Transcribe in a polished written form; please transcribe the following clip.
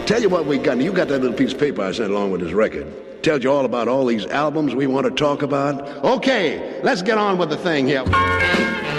Tell you what we got. You got that little piece of paper I sent along with this record. Tells you all about all these albums we want to talk about. Okay, let's get on with the thing here.